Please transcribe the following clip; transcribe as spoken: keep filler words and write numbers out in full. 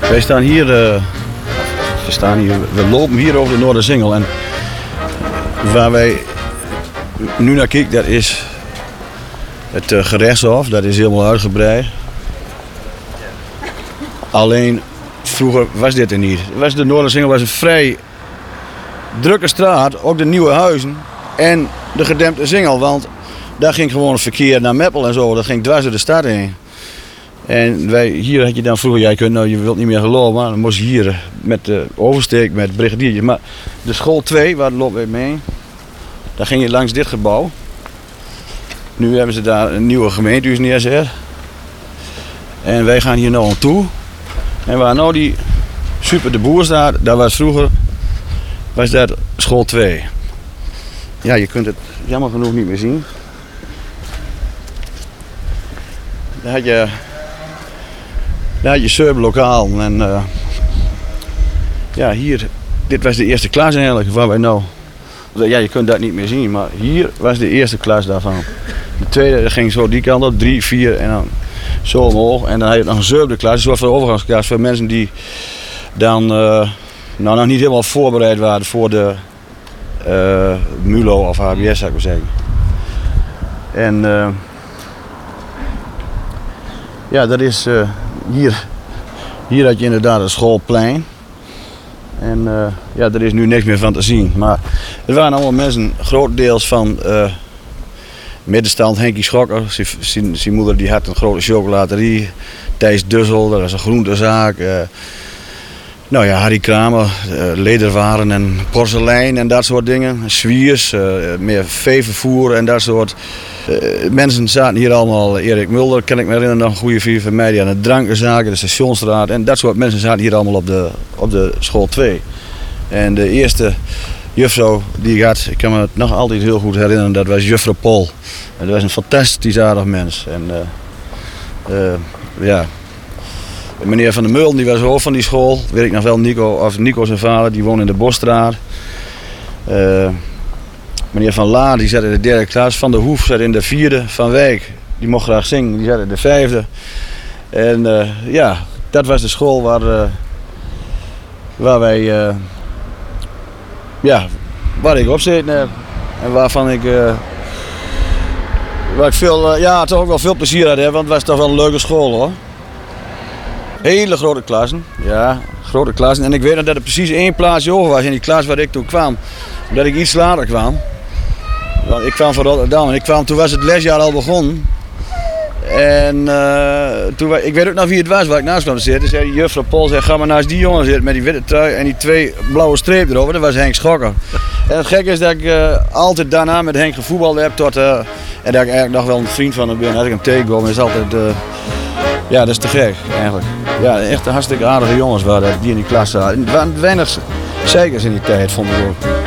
Wij staan hier, uh, we, staan hier, we lopen hier over de Noorderzingel en waar wij nu naar kijken, dat is het uh, gerechtshof, dat is helemaal uitgebreid. Alleen vroeger was dit er niet. Was de Noorderzingel was een vrij drukke straat, ook de nieuwe huizen en de gedempte Zingel, want daar ging gewoon het verkeer naar Meppel en zo, dat ging dwars door de stad heen. En wij, hier had je dan vroeger, jij kunt nou, je wilt niet meer geloven, maar dan moest je hier met de oversteek, met brigadiertjes. Maar de school twee, waar lopen we mee, daar ging je langs dit gebouw. Nu hebben ze daar een nieuwe gemeentehuis neerzet. En wij gaan hier nou naartoe. En waar nou die Super de Boer staat, daar was vroeger, was dat school twee. Ja, je kunt het jammer genoeg niet meer zien. Daar had je, daar had je Surb-lokaal en uh, ja, hier, dit was de eerste klas eigenlijk waar wij nou, ja, je kunt dat niet meer zien, maar hier was de eerste klas daarvan. De tweede ging zo die kant op, drie, vier en dan zo omhoog en dan had je nog een zevende klas, een soort van overgangsklas voor mensen die dan uh, nou nog niet helemaal voorbereid waren voor de uh, MULO of H B S zou ik maar zeggen. En uh, ja, dat is uh, hier, hier had je inderdaad een schoolplein. En uh, ja, er is nu niks meer van te zien. Maar er waren allemaal mensen, grotendeels van uh, middenstand. Henkie Schokker, zijn moeder die had een grote chocolaterie. Thijs Dussel, dat was een groentezaak. Uh, nou ja, Harry Kramer, uh, lederwaren en porselein en dat soort dingen. Zwiers, uh, meer veevervoer en dat soort. Uh, mensen zaten hier allemaal, Erik Mulder, kan ik me herinneren, nog een goede vriend van mij, die aan de drankenzaken, de Stationsstraat en dat soort mensen zaten hier allemaal op de, op de school twee. En de eerste juffrouw die ik had, ik kan me het nog altijd heel goed herinneren, dat was juffrouw Pol. En dat was een fantastisch aardig mens. En uh, uh, ja, meneer Van der Meulen, die was hoofd van die school, weet ik nog wel, Nico, of Nico zijn vader, die woonde in de Bosstraat. Uh, Meneer Van Laar die zat in de derde klas, Van der Hoef zat in de vierde, Van Wijk die mocht graag zingen, die zat in de vijfde. En uh, ja, dat was de school waar, uh, waar wij, uh, ja, waar ik op zit uh, en waarvan ik, uh, waar ik veel, uh, ja, toch ook wel veel plezier had, hè, want het was toch wel een leuke school hoor. Hele grote klassen, ja, grote klassen. En ik weet nog dat er precies één plaatsje over was in die klas waar ik toen kwam, omdat ik iets later kwam. Ik kwam van Rotterdam en ik kwam, toen was het lesjaar al begonnen. En uh, toen, ik weet ook nog wie het was waar ik naast kwam zitten. Zei juffrouw Pol, zei, ga maar naast die jongen zitten met die witte trui en die twee blauwe strepen erover. Dat was Henk Schokker. En het gekke is dat ik uh, altijd daarna met Henk gevoetbald heb. Tot, uh, en dat ik eigenlijk nog wel een vriend van hem ben. Als ik hem tegenkom is altijd, uh, ja dat is te gek eigenlijk. Ja, echt hartstikke aardige jongens waren die in die klas zaten. Er waren weinig zeikers in die tijd, vond ik ook.